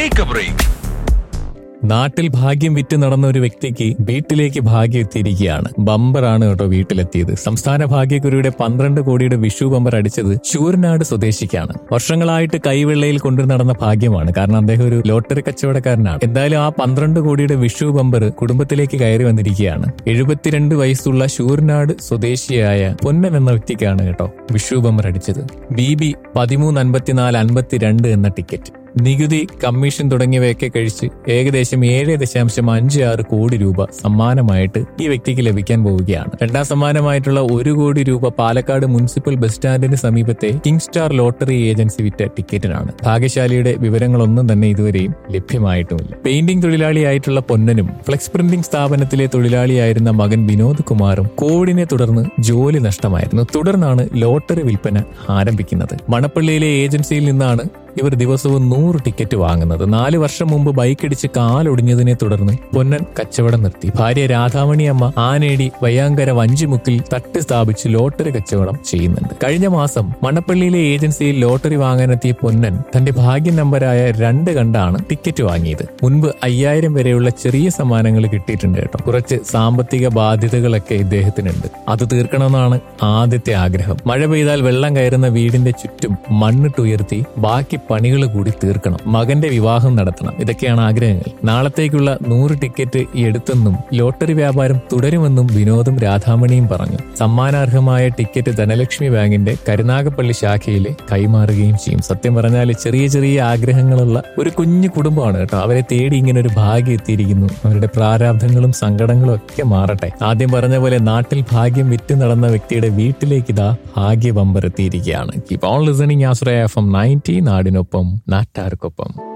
Take A break. നാട്ടിൽ ഭാഗ്യം വിറ്റ് നടന്ന ഒരു വ്യക്തിക്ക് വീട്ടിലേക്ക് ഭാഗ്യം എത്തിയിരിക്കുകയാണ്. ബമ്പറാണ് കേട്ടോ വീട്ടിലെത്തിയത്. സംസ്ഥാന ഭാഗ്യക്കുറിയുടെ 12 കോടിയുടെ വിഷു ബമ്പർ അടിച്ചത് ശൂരനാട് സ്വദേശിക്കാണ്. വർഷങ്ങളായിട്ട് കൈവെള്ളയിൽ കൊണ്ടു നടന്ന ഭാഗ്യമാണ്. കാരണം അദ്ദേഹം ഒരു ലോട്ടറി കച്ചവടക്കാരനാണ്. എന്തായാലും ആ 12 കോടിയുടെ വിഷു ബമ്പർ കുടുംബത്തിലേക്ക് കയറി വന്നിരിക്കുകയാണ്. 72 വയസ്സുള്ള ശൂരനാട് സ്വദേശിയായ പൊന്നൻ എന്ന വ്യക്തിക്കാണ് കേട്ടോ വിഷു ബമ്പർ അടിച്ചത്. BB 135452 എന്ന ടിക്കറ്റ്. നികുതി, കമ്മീഷൻ തുടങ്ങിയവയൊക്കെ കഴിച്ച് ഏകദേശം 7.56 കോടി രൂപ സമ്മാനമായിട്ട് ഈ വ്യക്തിക്ക് ലഭിക്കാൻ പോവുകയാണ്. രണ്ടാം സമ്മാനമായിട്ടുള്ള 1 കോടി രൂപ പാലക്കാട് മുനിസിപ്പൽ ബസ് സ്റ്റാൻഡിന് സമീപത്തെ കിങ് സ്റ്റാർ ലോട്ടറി ഏജൻസി വിറ്റ ടിക്കറ്റിനാണ്. ഭാഗ്യശാലിയുടെ വിവരങ്ങളൊന്നും തന്നെ ഇതുവരെയും ലഭ്യമായിട്ടുമില്ല. പെയിന്റിംഗ് തൊഴിലാളിയായിട്ടുള്ള പൊന്നനും ഫ്ലെക്സ് പ്രിന്റിംഗ് സ്ഥാപനത്തിലെ തൊഴിലാളിയായിരുന്ന മകൻ വിനോദ് കുമാറും കോവിഡിനെ തുടർന്ന് ജോലി നഷ്ടമായിരുന്നു. തുടർന്നാണ് ലോട്ടറി വിൽപ്പന ആരംഭിക്കുന്നത്. മണപ്പള്ളിയിലെ ഏജൻസിയിൽ നിന്നാണ് ഇവർ ദിവസവും 100 ടിക്കറ്റ് വാങ്ങുന്നത്. 4 വർഷം മുമ്പ് ബൈക്കിടിച്ച് കാലൊടിഞ്ഞതിനെ തുടർന്ന് പൊന്നൻ കച്ചവടം നിർത്തി. ഭാര്യ രാധാമണി അമ്മ ആനേടി വയ്യാങ്കര വഞ്ചിമുക്കിൽ തട്ട് സ്ഥാപിച്ച് ലോട്ടറി കച്ചവടം ചെയ്യുന്നുണ്ട്. കഴിഞ്ഞ മാസം മണപ്പള്ളിയിലെ ഏജൻസിയിൽ ലോട്ടറി വാങ്ങാനെത്തിയ പൊന്നൻ തന്റെ ഭാഗ്യ നമ്പരായ 2 കണ്ടാണ് ടിക്കറ്റ് വാങ്ങിയത്. മുൻപ് 5000 വരെയുള്ള ചെറിയ സമ്മാനങ്ങൾ കിട്ടിയിട്ടുണ്ട് കേട്ടോ. കുറച്ച് സാമ്പത്തിക ബാധ്യതകളൊക്കെ ഇദ്ദേഹത്തിനുണ്ട്. അത് തീർക്കണമെന്നാണ് ആദ്യത്തെ ആഗ്രഹം. മഴ പെയ്താൽ വെള്ളം കയറുന്ന വീടിന്റെ ചുറ്റും മണ്ണിട്ടുയർത്തി ബാക്കി പണികൾ കൂടി തീർക്കണം. മകന്റെ വിവാഹം നടത്തണം. ഇതൊക്കെയാണ് ആഗ്രഹങ്ങൾ. നാളത്തേക്കുള്ള 100 ടിക്കറ്റ് എടുത്തെന്നും ലോട്ടറി വ്യാപാരം തുടരുമെന്നും വിനോദും രാധാമണിയും പറഞ്ഞു. സമ്മാനാർഹമായ ടിക്കറ്റ് ധനലക്ഷ്മി ബാങ്കിന്റെ കരുനാഗപ്പള്ളി ശാഖയിൽ കൈമാറുകയും ചെയ്യും. സത്യം പറഞ്ഞാൽ ചെറിയ ചെറിയ ആഗ്രഹങ്ങളുള്ള ഒരു കുഞ്ഞു കുടുംബമാണ് കേട്ടോ. അവരെ തേടി ഇങ്ങനെ ഒരു ഭാഗ്യം എത്തിയിരിക്കുന്നു. അവരുടെ പ്രാരാബ്ധങ്ങളും സങ്കടങ്ങളും ഒക്കെ മാറട്ടെ. ആദ്യം പറഞ്ഞ പോലെ നാട്ടിൽ ഭാഗ്യം വിറ്റ് നടന്ന വ്യക്തിയുടെ വീട്ടിലേക്ക് ഇതാ ഭാഗ്യ ബമ്പർ എത്തിയിരിക്കുകയാണ്. Keep on listening Ashraya FM 90 നാടിനൊപ്പം നാട്ടാർക്കൊപ്പം.